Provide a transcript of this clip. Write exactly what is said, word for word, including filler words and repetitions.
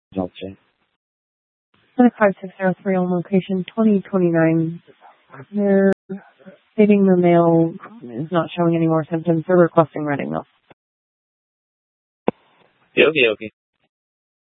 I'll check. five six zero three on location twenty twenty-nine. They're stating the male is not showing any more symptoms. They're requesting Reading, though. Okay, okay.